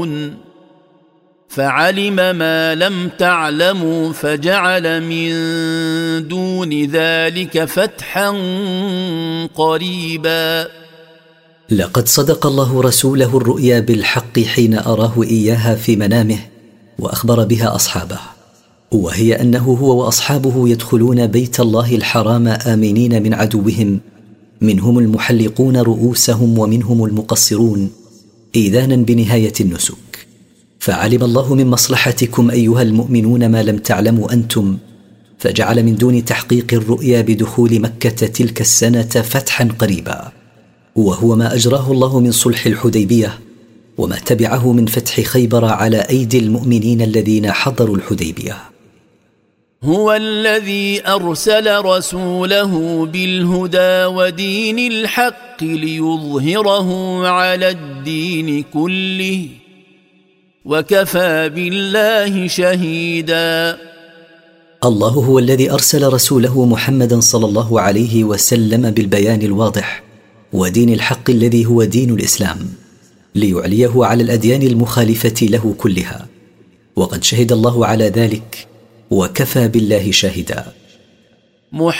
فعلم ما لم تعلموا فجعل من دون ذلك فتحا قريبا. لقد صدق الله رسوله الرؤيا بالحق حين أراه إياها في منامه وأخبر بها أصحابه، وهي أنه هو وأصحابه يدخلون بيت الله الحرام آمنين من عدوهم، منهم المحلقون رؤوسهم ومنهم المقصرون، إيذانا بنهاية النسك. فعلم الله من مصلحتكم أيها المؤمنون ما لم تعلموا أنتم، فجعل من دون تحقيق الرؤيا بدخول مكة تلك السنة فتحا قريبا، وهو ما أجراه الله من صلح الحديبية وما تبعه من فتح خيبر على أيدي المؤمنين الذين حضروا الحديبية. هو الذي أرسل رسوله بالهدى ودين الحق ليظهره على الدين كله وكفى بالله شهيدا. الله هو الذي أرسل رسوله محمدا صلى الله عليه وسلم بالبيان الواضح ودين الحق الذي هو دين الإسلام ليعليه على الأديان المخالفة له كلها، وقد شهد الله على ذلك وكفى بالله شاهدا.